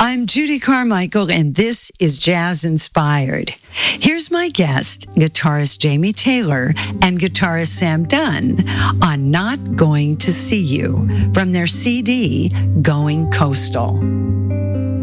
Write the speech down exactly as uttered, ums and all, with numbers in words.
I'm Judy Carmichael, and this is Jazz Inspired. Here's my guest, guitarist Jamie Taylor and guitarist Sam Dunn, on Not Going to See You from their C D, Going Coastal.